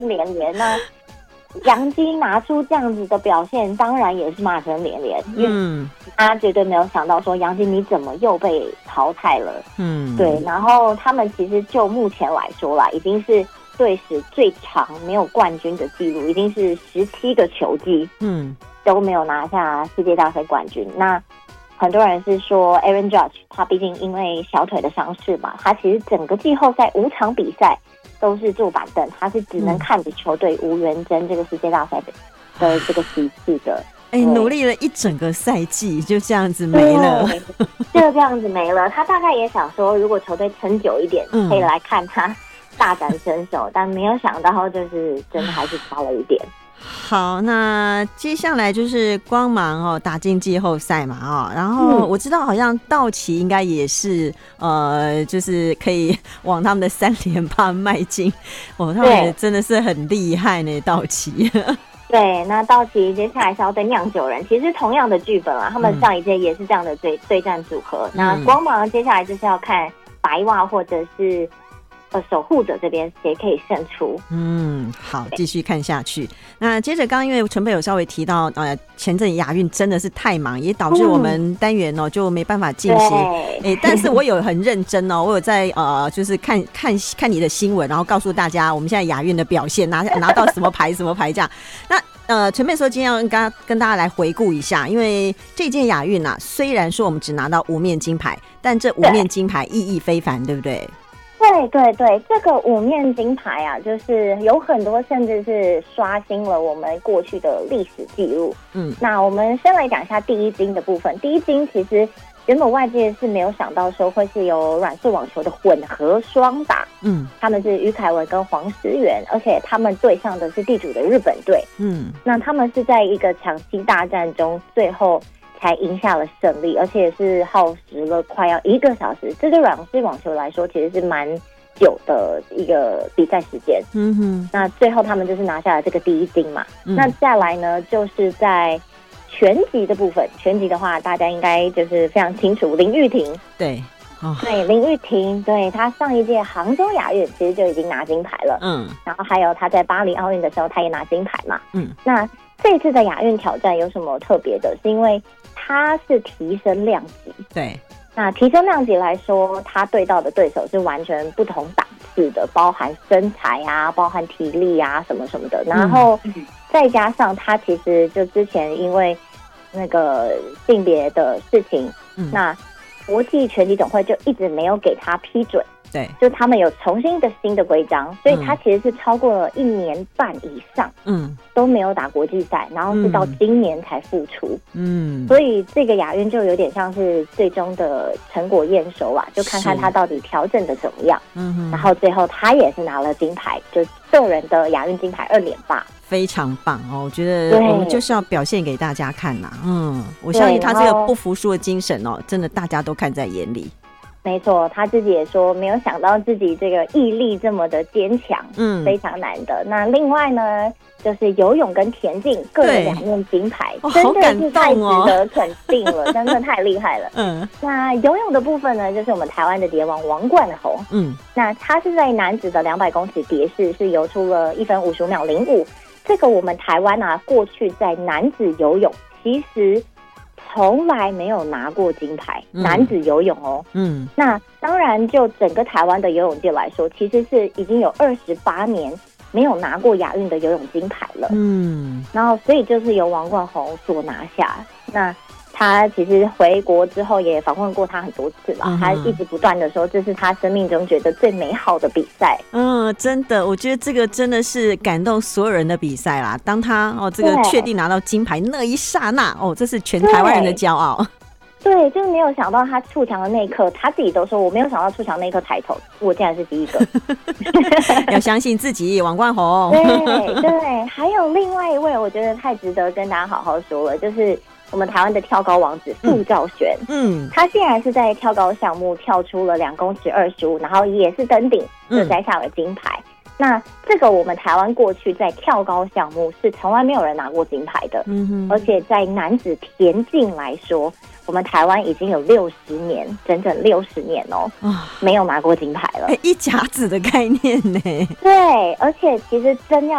连连。那杨基拿出这样子的表现，当然也是骂声连连，因为他绝对没有想到说杨基你怎么又被淘汰了。对，然后他们其实就目前来说啦，已经是队史最长没有冠军的记录，已经是17个球季都没有拿下世界大赛冠军。那很多人是说 Aaron Judge 他毕竟因为小腿的伤势嘛，他其实整个季后赛5场比赛都是坐板凳，他是只能看着球队无缘争这个世界大赛的这个席次的。 努力了一整个赛季就这样子没了， 就这样子没了。他大概也想说，如果球队撑久一点，可以来看他大展身手，但没有想到就是真的还是差了一点。 好，那接下来就是光芒打进季后赛嘛然后我知道好像道奇应该也是就是可以往他们的3连霸迈进他们也真的是很厉害呢，道奇。 对，那道奇接下来是要对酿酒人，其实同样的剧本他们上一届也是这样的对战组合。那光芒接下来就是要看白袜或者是守护者这边谁可以胜出。 好，继续看下去。那接着刚刚因为纯贝有稍微提到前阵亚运真的是太忙，也导致我们单元就没办法进行。但是我有很认真我有在就是看你的新闻，然后告诉大家我们现在亚运的表现拿到什么牌什么牌这样。那纯贝说今天要跟大家来回顾一下，因为这届亚运虽然说我们只拿到5面金牌，但这5面金牌意义非凡，对不对？ 对，这个5面金牌就是有很多甚至是刷新了我们过去的历史记录。那我们先来讲一下第一金的部分。第一金其实原本外界是没有想到说会是有软式网球的混合双打。他们是于凯文跟黄石元，而且他们对上的是地主的日本队。那他们是在一个抢七大战中最后才赢下了胜利，而且是耗时了快要1个小时。这对软式网球来说其实是蛮久的一个比赛时间。那最后他们就是拿下了这个第一金嘛。那再来呢，就是在拳击的部分，拳击的话大家应该就是非常清楚林玉婷。对，林玉婷，对，她上一届杭州亚运其实就已经拿金牌了。然后还有她在巴黎奥运的时候她也拿金牌嘛。那这次的亚运挑战有什么特别的？是因为他是提升量级。对，那提升量级来说，他对到的对手是完全不同档次的，包含身材包含体力什么什么的。然后再加上他其实就之前因为那个性别的事情，那国际拳击总会就一直没有给他批准。对，就他们有重新的新的规章，所以他其实是超过了1年半以上，都没有打国际赛，然后是到今年才复出。所以这个亚运就有点像是最终的成果验收就看看他到底调整的怎么样。然后最后他也是拿了金牌，就个人的亚运金牌2连霸。非常棒我觉得我们就是要表现给大家看我相信他这个不服输的精神真的大家都看在眼里。没错，他自己也说没有想到自己这个毅力这么的坚强，非常难得。那另外呢，就是游泳跟田径各有2面金牌，真的是太值得肯定了，真的太厉害了。那游泳的部分呢，就是我们台湾的蝶王王冠宏，那他是在男子的200公尺蝶式是游出了1分55秒05，这个我们台湾过去在男子游泳其实从来没有拿过金牌，男子游泳那当然就整个台湾的游泳界来说，其实是已经有28年没有拿过亚运的游泳金牌了。然后所以就是由王冠宏所拿下。那他其实回国之后也访问过他很多次了，他一直不断的说这是他生命中觉得最美好的比赛。真的，我觉得这个真的是感动所有人的比赛啦。当他这个确定拿到金牌那一刹那这是全台湾人的骄傲。对，就是没有想到他触墙的那一刻，他自己都说我没有想到触墙那一刻抬头，我竟然是第一个。要相信自己，王冠宏。对，还有另外一位，我觉得太值得跟大家好好说了，就是我们台湾的跳高王子傅兆璇。他竟然是在跳高项目跳出了2公尺25，然后也是登顶，就摘下了金牌。那这个我们台湾过去在跳高项目是从来没有人拿过金牌的。而且在男子田径来说，我们台湾已经有60年，整整60年没有拿过金牌了。一甲子的概念呢。对，而且其实真要